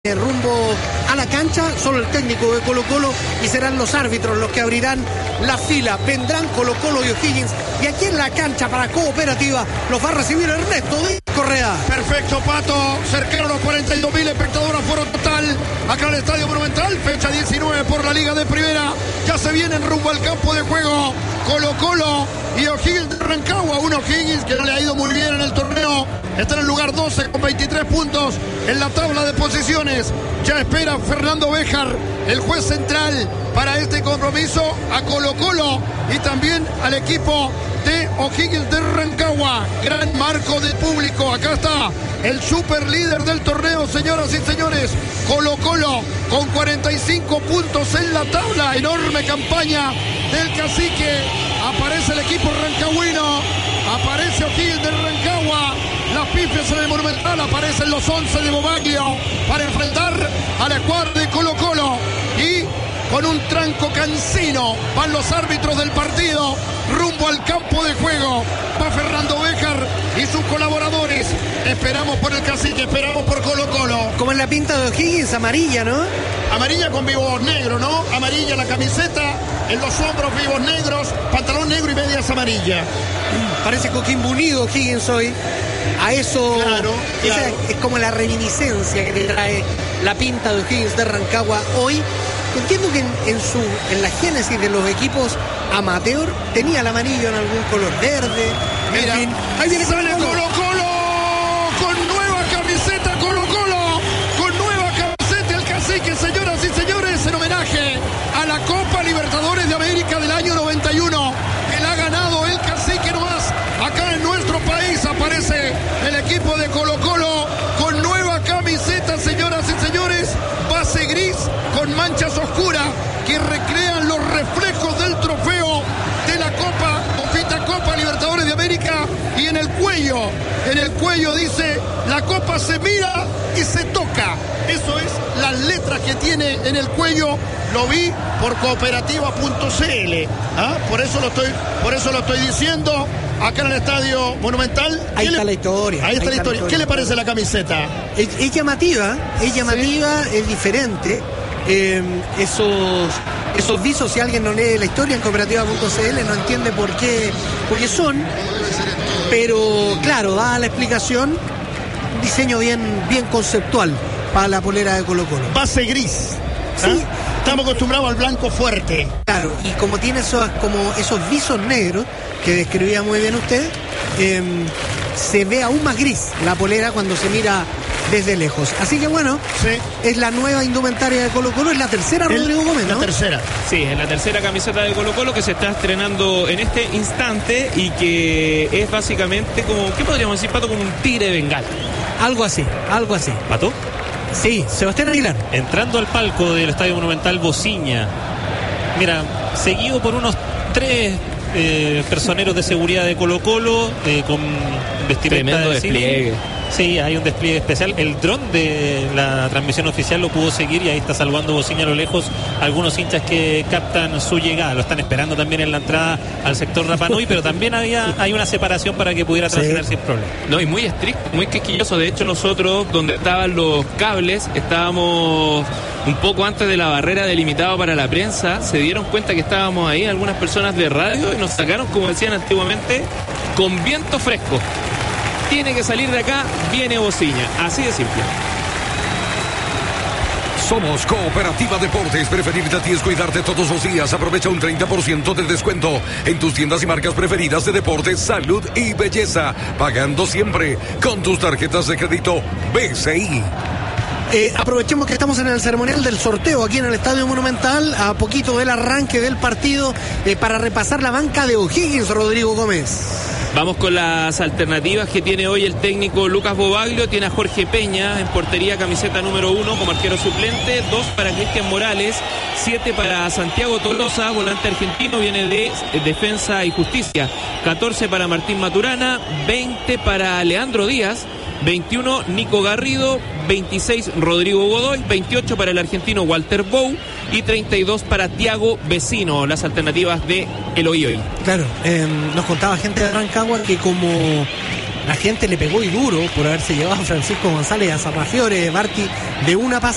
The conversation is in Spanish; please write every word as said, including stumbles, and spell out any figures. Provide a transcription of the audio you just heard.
rumbo a la cancha, solo el técnico de Colo Colo, y serán los árbitros los que abrirán la fila. Vendrán Colo Colo y O'Higgins, y aquí en la cancha para Cooperativa los va a recibir Ernesto Díaz Correa. Perfecto, Pato, cercano a los cuarenta y dos mil espectadores, aforo total acá en el Estadio Monumental, fecha diecinueve por la Liga de Primera. Ya se vienen rumbo al campo de juego Colo Colo y O'Higgins de Rancagua. Un O'Higgins que no le ha ido muy bien en el torneo, está en el lugar doce con veintitrés puntos en la tabla de posiciones. Ya espera Fernando Béjar, el juez central, para este compromiso a Colo Colo y también al equipo de O'Higgins de Rancagua. Gran marco de público. Acá está el super líder del torneo, señoras y señores, Colo Colo, con cuarenta y cinco puntos en la tabla. Enorme campaña del cacique. Aparece el equipo rancagüino, aparece O'Higgins de Rancagua. Las pifias en el Monumental, aparecen los once de Bobaglio para enfrentar a la escuadra de Colo Colo. Y con un tranco cansino van los árbitros del partido rumbo al campo de juego. Va Fernando Béjar y sus colaboradores. Esperamos por el cacique, esperamos por Colo Colo. Como en la pinta de O'Higgins, amarilla, ¿no? Amarilla con vivos negros, ¿no? Amarilla la camiseta, en los hombros vivos negros, pantalón negro y medias amarillas. Parece Coquimbo Unido O'Higgins hoy. A eso, claro, esa claro. Es como la reminiscencia que te trae la pinta de O'Higgins de Rancagua hoy. Entiendo que en, en su en la génesis de los equipos amateur tenía el amarillo en algún color verde. Mira, en fin, ahí viene sale Colo Colo Colo con nueva camiseta, Colo Colo con nueva camiseta, el cacique, señoras y señores, en homenaje a la Copa Libertadores de América del año noventa y uno, que la ha ganado el cacique nomás. Acá en nuestro país aparece el equipo de Colo Colo con nueva camiseta, señoras y señores, base gris con manchas oscuras que recrean los reflejos del trofeo de la Copa, Confita Copa Libertadores de América, y en el cuello, en el cuello dice: la copa se mira y se toca. Eso es las letras que tiene en el cuello. Lo vi por cooperativa punto c l. ¿Ah? Por eso lo estoy, por eso lo estoy diciendo. Acá en el Estadio Monumental. Ahí está le... la historia. Ahí está, ahí la, historia. la historia. ¿Qué le parece la camiseta? Es, es llamativa, es llamativa, ¿sí? Es diferente. Eh, esos esos visos, si alguien no lee la historia en cooperativa punto c l, no entiende por qué, por qué son, pero claro, da la explicación, un diseño bien, bien conceptual para la polera de Colo Colo. Base gris. Sí. ¿Ah? Estamos acostumbrados al blanco fuerte. Claro, y como tiene esos, como esos visos negros que describía muy bien usted, eh, se ve aún más gris la polera cuando se mira desde lejos. Así que bueno, sí, es la nueva indumentaria de Colo Colo, es la tercera, el, Rodrigo Gómez, ¿no? La tercera. Sí, es la tercera camiseta de Colo Colo que se está estrenando en este instante y que es básicamente como, ¿qué podríamos decir, Pato? Como un tigre de bengala. Algo así, algo así. ¿Pato? Sí, Sebastián Aguilar. Entrando al palco del Estadio Monumental, Bociña. Mira, seguido por unos tres eh, personeros de seguridad de Colo Colo eh, con vestimenta tremendo de despliegue. Sí, hay un despliegue especial. El dron de la transmisión oficial lo pudo seguir y ahí está saludando Bociña a lo lejos algunos hinchas que captan su llegada. Lo están esperando también en la entrada al sector Rapa Nui, pero también había hay una separación para que pudiera transitar sí. sin problema. No, y muy estricto, muy quisquilloso. De hecho, nosotros, donde estaban los cables, estábamos un poco antes de la barrera delimitada para la prensa. Se dieron cuenta que estábamos ahí algunas personas de radio y nos sacaron, como decían antiguamente, con viento fresco. Tiene que salir de acá, viene Bociña. Así de simple. Somos Cooperativa Deportes. Preferirte a ti es cuidarte todos los días. Aprovecha un treinta por ciento de descuento en tus tiendas y marcas preferidas de deportes, salud y belleza. Pagando siempre con tus tarjetas de crédito B C I. Eh, aprovechemos que estamos en el ceremonial del sorteo aquí en el Estadio Monumental, a poquito del arranque del partido, eh, para repasar la banca de O'Higgins, Rodrigo Gómez. Vamos con las alternativas que tiene hoy el técnico Lucas Bobaglio. Tiene a Jorge Peña en portería, camiseta número uno como arquero suplente. Dos para Cristian Morales. Siete para Santiago Tolosa, volante argentino, viene de Defensa y Justicia. Catorce para Martín Maturana. Veinte para Leandro Díaz. veintiuno Nico Garrido, veintiséis Rodrigo Godoy, veintiocho para el argentino Walter Bou y treinta y dos para Tiago Vecino, las alternativas de Eloy hoy. Claro, eh, nos contaba gente de Rancagua que como la gente le pegó y duro por haberse llevado a Francisco González a Zarrafiore, Martí, de una pasada.